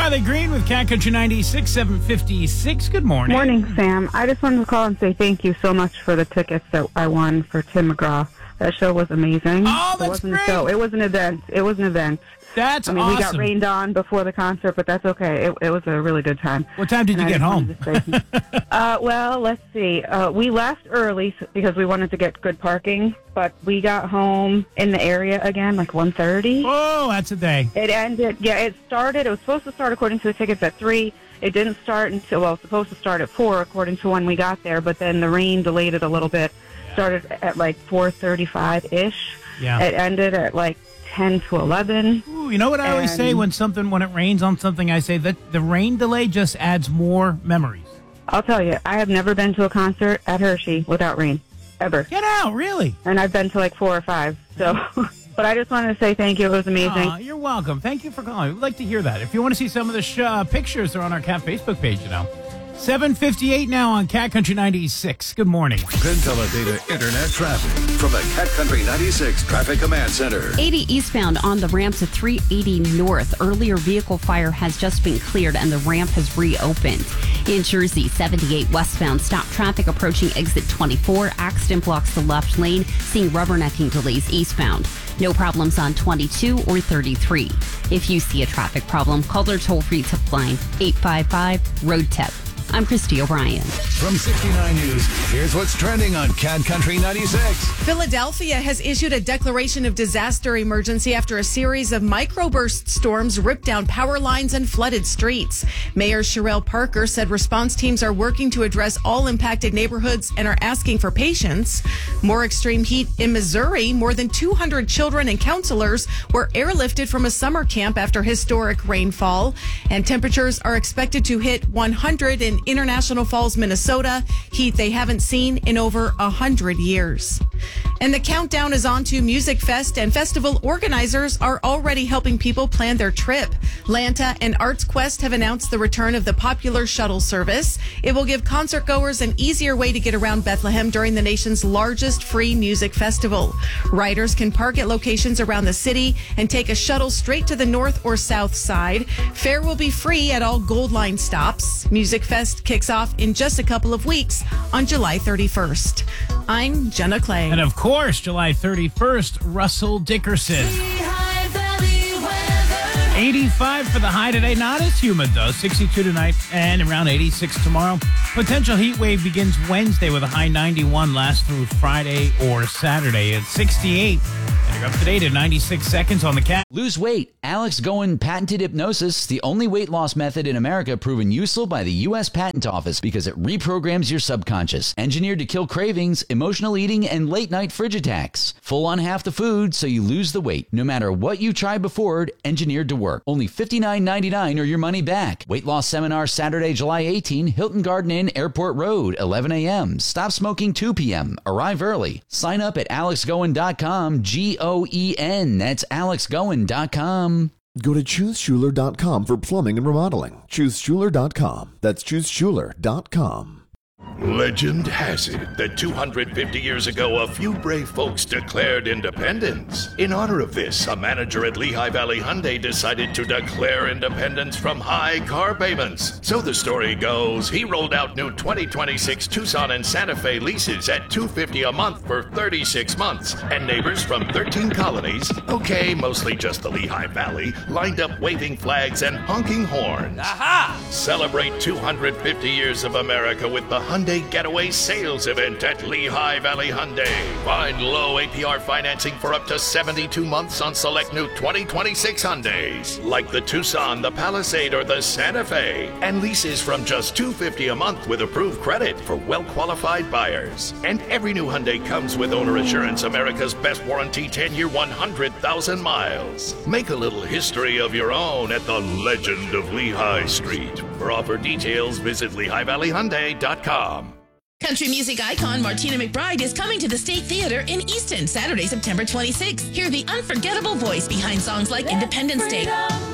Riley Green with Cat Country 96, 756. Good morning. Morning, Sam. I just wanted to call and say thank you so much for the tickets that I won for Tim McGraw. That show was amazing. Oh, that's It wasn't great. a show. It was an event. That's We awesome. got rained on before the concert, but that's okay. It was a really good time. What time did you get home? Well, let's see. We left early because we wanted to get good parking, but we got home in the area again, like 1:30. Oh, that's a day. It ended, it started, it was supposed to start according to the tickets at 3. It didn't start until, it was supposed to start at 4 according to when we got there, but then the rain delayed it a little bit. Started at like 4:35-ish. Yeah. It ended at like 10 to 11. Ooh, you know what I always say when it rains on something? I say that the rain delay just adds more memories. I'll tell you, I have never been to a concert at Hershey without rain, ever. Get out, really? And I've been to like 4 or 5, so... But I just wanted to say thank you. It was amazing. You're welcome. Thank you for calling. We'd like to hear that. If you want to see some of the pictures, they're on our Cat Facebook page, 7:58 now on Cat Country 96. Good morning. Penteledata Internet traffic from the Cat Country 96 Traffic Command Center. 80 eastbound on the ramp to 380 north. Earlier vehicle fire has just been cleared and the ramp has reopened. In Jersey, 78 westbound stop traffic approaching exit 24. Accident blocks the left lane, seeing rubbernecking delays eastbound. No problems on 22 or 33. If you see a traffic problem, call their toll-free tip line 855-ROAD-TIP. I'm Christy O'Brien. From 69 News, here's what's trending on Cat Country 96. Philadelphia has issued a declaration of disaster emergency after a series of microburst storms ripped down power lines and flooded streets. Mayor Sherelle Parker said response teams are working to address all impacted neighborhoods and are asking for patience. More extreme heat in Missouri. More than 200 children and counselors were airlifted from a summer camp after historic rainfall. And temperatures are expected to hit 100 in International Falls, Minnesota, heat they haven't seen in over 100 years. And the countdown is on to Music Fest, and festival organizers are already helping people plan their trip. Lanta and Arts Quest have announced the return of the popular shuttle service. It will give concert goers an easier way to get around Bethlehem during the nation's largest free music festival. Riders can park at locations around the city and take a shuttle straight to the north or south side. Fare will be free at all Gold Line stops. Music Fest kicks off in just a couple of weeks on July 31st. I'm Jenna Clay. And of course, July 31st, Russell Dickerson. 85 for the high today. Not as humid, though. 62 tonight and around 86 tomorrow. Potential heat wave begins Wednesday with a high 91, lasts through Friday or Saturday at 68. And you're up to date at 96 seconds on the Cat. Lose weight. Alex Goen patented hypnosis, the only weight loss method in America proven useful by the U.S. Patent Office because it reprograms your subconscious. Engineered to kill cravings, emotional eating, and late-night fridge attacks. Full on half the food so you lose the weight. No matter what you tried before, engineered to work. Only $59.99 or your money back. Weight loss seminar Saturday, July 18, Hilton Garden Inn, Airport Road, 11 a.m. Stop smoking 2 p.m. Arrive early. Sign up at alexgoen.com, G-O-E-N. That's alexgoen.com. Go to ChooseSchuler.com for plumbing and remodeling. ChooseSchuler.com. That's ChooseSchuler.com. Legend has it that 250 years ago, a few brave folks declared independence. In honor of this, a manager at Lehigh Valley Hyundai decided to declare independence from high car payments. So the story goes, he rolled out new 2026 Tucson and Santa Fe leases at $250 a month for 36 months. And neighbors from 13 colonies, okay, mostly just the Lehigh Valley, lined up waving flags and honking horns. Aha! Celebrate 250 years of America with the Hyundai Getaway Sales Event at Lehigh Valley Hyundai. Find low APR financing for up to 72 months on select new 2026 Hyundais, like the Tucson, the Palisade, or the Santa Fe. And leases from just $250 a month with approved credit for well-qualified buyers. And every new Hyundai comes with Owner Assurance, America's best warranty, 10-year, 100,000 miles. Make a little history of your own at the Legend of Lehigh Street. For offer details, visit LehighValleyHyundai.com. Country music icon Martina McBride is coming to the State Theater in Easton, Saturday, September 26th. Hear the unforgettable voice behind songs like Independence Day,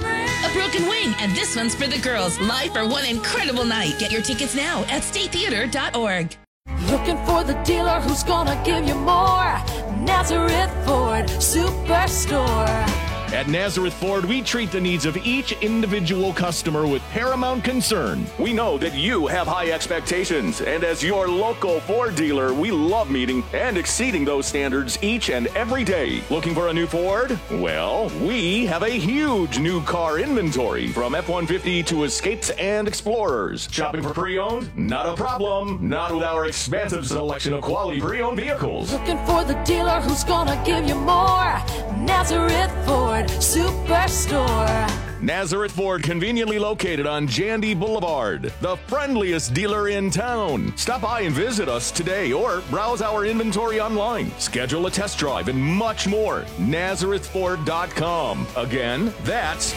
A Broken Wing, and This One's for the Girls, live for one incredible night. Get your tickets now at statetheater.org. Looking for the dealer who's gonna give you more. Nazareth Ford Superstore. At Nazareth Ford, we treat the needs of each individual customer with paramount concern. We know that you have high expectations, and as your local Ford dealer, we love meeting and exceeding those standards each and every day. Looking for a new Ford? Well, we have a huge new car inventory, from F-150 to Escapes and Explorers. Shopping for pre-owned? Not a problem. Not with our expansive selection of quality pre-owned vehicles. Looking for the dealer who's gonna give you more. Nazareth Ford Superstore. Nazareth Ford, conveniently located on Jandy Boulevard, the friendliest dealer in town. Stop by and visit us today or browse our inventory online. Schedule a test drive and much more. NazarethFord.com. Again, that's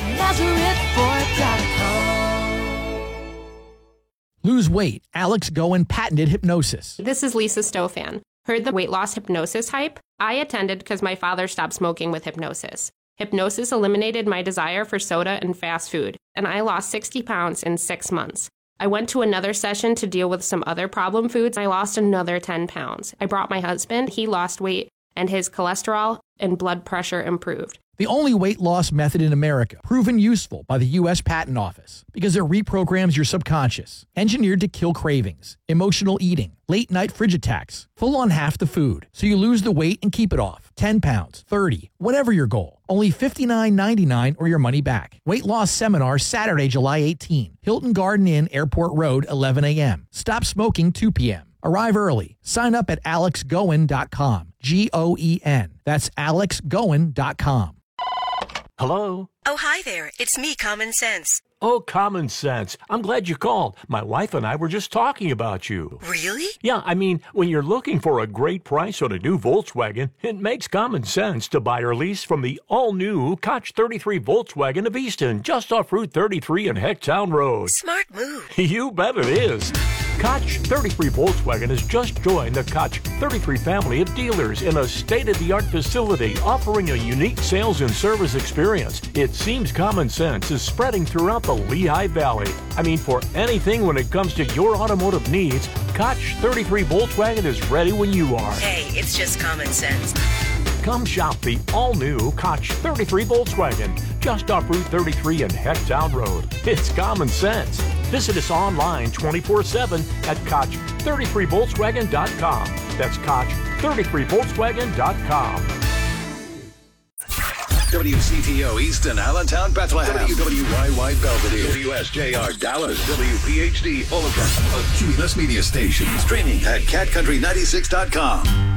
NazarethFord.com. Lose weight. Alex Goen patented hypnosis. This is Lisa Stofan. Heard the weight loss hypnosis hype? I attended because my father stopped smoking with hypnosis. Hypnosis eliminated my desire for soda and fast food, and I lost 60 pounds in 6 months. I went to another session to deal with some other problem foods. I lost another 10 pounds. I brought my husband. He lost weight, and his cholesterol and blood pressure improved. The only weight loss method in America, proven useful by the U.S. Patent Office because it reprograms your subconscious, engineered to kill cravings, emotional eating, late-night fridge attacks, full on half the food, so you lose the weight and keep it off. 10 pounds, 30, whatever your goal. Only $59.99 or your money back. Weight loss seminar Saturday, July 18. Hilton Garden Inn, Airport Road, 11 a.m. Stop smoking 2 p.m. Arrive early. Sign up at alexgoen.com. Goen. That's alexgoen.com. Hello? Oh, hi there. It's me, Common Sense. Oh, Common Sense. I'm glad you called. My wife and I were just talking about you. Really? Yeah, I mean, when you're looking for a great price on a new Volkswagen, it makes common sense to buy or lease from the all-new Koch 33 Volkswagen of Easton, just off Route 33 and Hecktown Road. Smart move. You bet it is. Koch 33 Volkswagen has just joined the Koch 33 family of dealers in a state-of-the-art facility offering a unique sales and service experience. It seems common sense is spreading throughout the Lehigh Valley. I mean, for anything when it comes to your automotive needs, Koch 33 Volkswagen is ready when you are. Hey, it's just common sense. Come shop the all-new Koch 33 Volkswagen, just off Route 33 and Hecktown Road. It's common sense. Visit us online 24/7 at Koch33Volkswagen.com. That's Koch33Volkswagen.com. WCTO Easton, Allentown, Bethlehem. WWYY Belvedere. WSJR Dallas. WPHD Fullerton. A Cumulus Media Station. Streaming at CatCountry96.com.